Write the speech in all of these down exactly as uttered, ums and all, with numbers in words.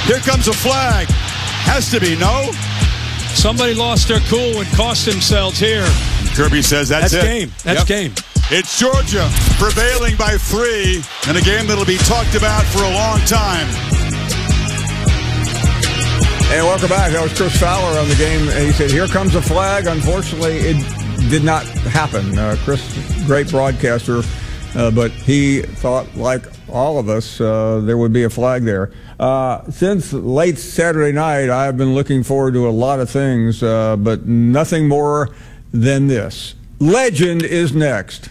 Here comes a flag. Has to be, no? Somebody lost their cool and cost themselves here. Kirby says that's, that's it. game. That's yep. game. It's Georgia prevailing by three in a game that'll be talked about for a long time. And welcome back. That was Chris Fowler on the game. And he said, here comes a flag. Unfortunately, it did not happen. Uh, Chris, great broadcaster, uh, but he thought, like all of us, uh, there would be a flag there. Uh, since late Saturday night, I've been looking forward to a lot of things, uh, but nothing more than this. Legend is next.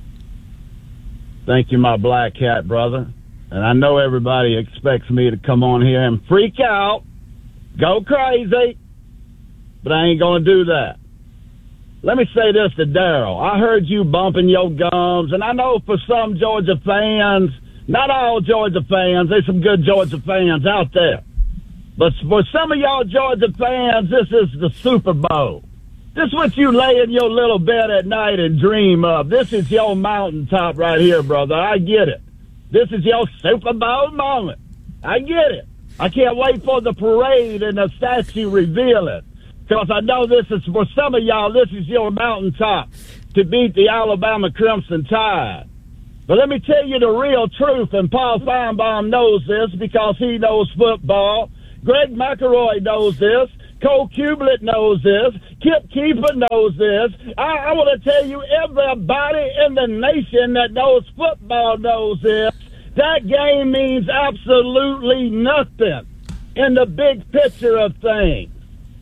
Thank you, my black cat brother. And I know everybody expects me to come on here and freak out, go crazy, but I ain't going to do that. Let me say this to Daryl. I heard you bumping your gums, and I know for some Georgia fans, not all Georgia fans, there's some good Georgia fans out there. But for some of y'all Georgia fans, this is the Super Bowl. This is what you lay in your little bed at night and dream of. This is your mountaintop right here, brother. I get it. This is your Super Bowl moment. I get it. I can't wait for the parade and the statue revealing. Because I know this is, for some of y'all, this is your mountaintop to beat the Alabama Crimson Tide. But let me tell you the real truth, and Paul Feinbaum knows this because he knows football. Greg McElroy knows this. Cole Kublet knows this. Kip Keefer knows this. I, I want to tell you, everybody in the nation that knows football knows this. That game means absolutely nothing in the big picture of things.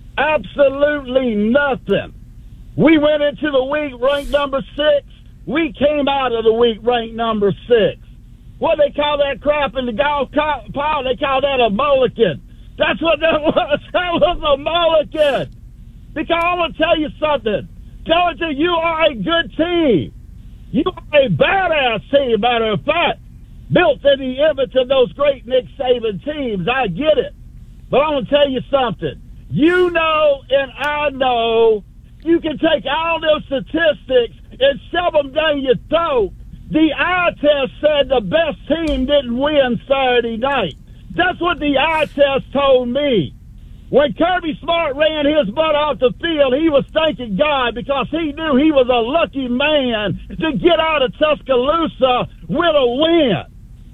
Absolutely nothing. We went into the week ranked number six. We came out of the week ranked number six. What they call that crap in the golf pile? They call that a mulligan. That's what that was. That was a mulligan. Because I want to tell you something. Georgia, you are a good team. You are a badass team, matter of fact. Built in the image of those great Nick Saban teams. I get it. But I want to tell you something. You know and I know you can take all those statistics and shove them down your throat. The eye test said the best team didn't win Saturday night. That's what the eye test told me. When Kirby Smart ran his butt off the field, he was thanking God because he knew he was a lucky man to get out of Tuscaloosa with a win.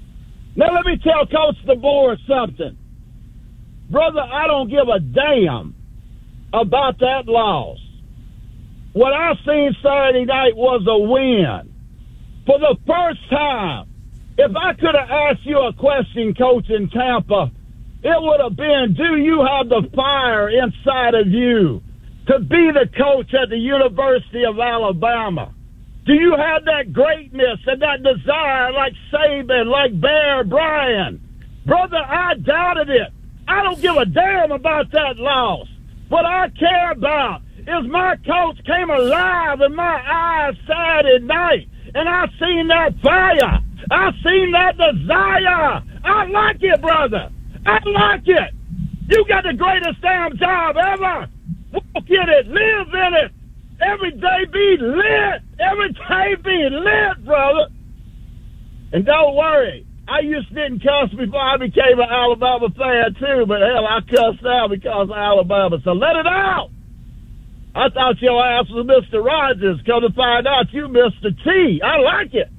Now let me tell Coach DeBoer something. Brother, I don't give a damn about that loss. What I seen Saturday night was a win. For the first time, if I could have asked you a question, Coach, in Tampa, it would have been, do you have the fire inside of you to be the coach at the University of Alabama? Do you have that greatness and that desire like Saban, like Bear Bryant? Brother, I doubted it. I don't give a damn about that loss. What I care about is my coach came alive in my eyes Saturday night, and I seen that fire. I seen that desire. I like it, brother. I like it. You got the greatest damn job ever. Walk in it. Live in it. Every day be lit. Every day be lit, brother. And don't worry. I used to didn't cuss before I became an Alabama fan, too. But, hell, I cuss now because of Alabama. So let it out. I thought your ass was Mister Rogers. Come to find out you Mister T. I like it.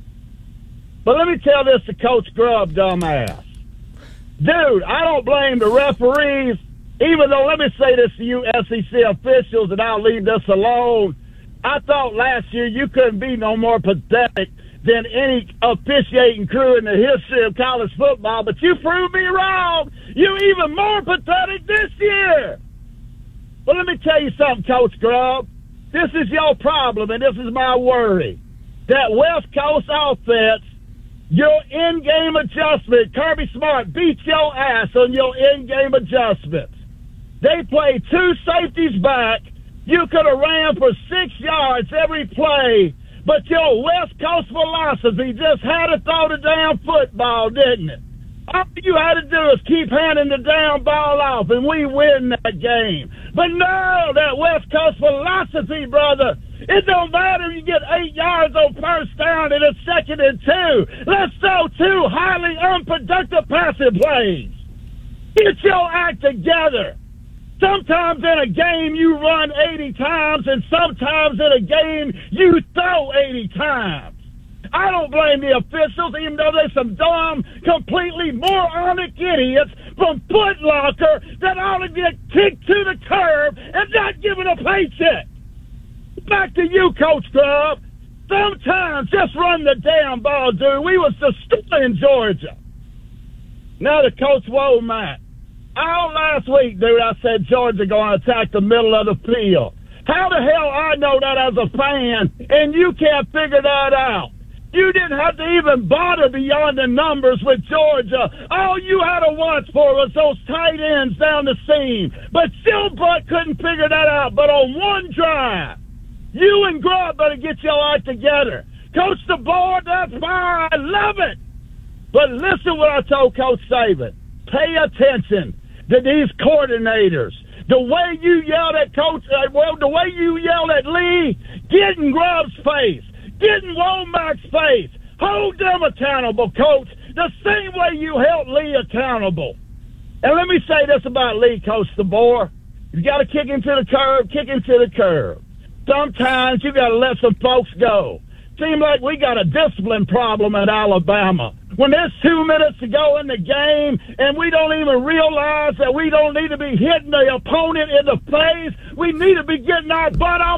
But let me tell this to Coach Grubb, dumbass. Dude, I don't blame the referees, even though, let me say this to you S E C officials, and I'll leave this alone. I thought last year you couldn't be no more pathetic than any officiating crew in the history of college football, but you proved me wrong. You're even more pathetic this year. But let me tell you something, Coach Grubb. This is your problem, and this is my worry. That West Coast offense, your in-game adjustment, Kirby Smart beat your ass on your in-game adjustments. They played two safeties back. You could have ran for six yards every play, but your West Coast philosophy just had to throw the damn football, didn't it? All you had to do is keep handing the damn ball off, and we win that game. But no, that West Coast philosophy, brother, it don't matter if you get eight yards on first down and it's second and two. Let's throw two highly unproductive passing plays. Get your act together. Sometimes in a game you run eighty times, and sometimes in a game you throw eighty times. I don't blame the officials, even though they're some dumb, completely moronic idiots from Foot Locker that ought to get kicked to the curb and not given a paycheck. Back to you, Coach Grubb. Sometimes just run the damn ball, dude. We was destroying Georgia. Now to Coach Womack. All last week, dude, I said Georgia going to attack the middle of the field. How the hell I know that as a fan, and you can't figure that out? You didn't have to even bother beyond the numbers with Georgia. All you had to watch for was those tight ends down the seam. But Silbutt couldn't figure that out. But on one drive, you and Grubb better get your act together. Coach DeBoer, that's fine. I love it. But listen what I told Coach Saban. Pay attention to these coordinators. The way you yelled at Coach, uh, well, the way you yelled at Lee, get in Grubb's face. Get in Womack's face. Hold them accountable, Coach, the same way you held Lee accountable. And let me say this about Lee, Coach DeBoer. You got to kick him to the curb, kick him to the curb. Sometimes you got to let some folks go. Seems like we got a discipline problem at Alabama. When there's two minutes to go in the game and we don't even realize that we don't need to be hitting the opponent in the face, we need to be getting our butt off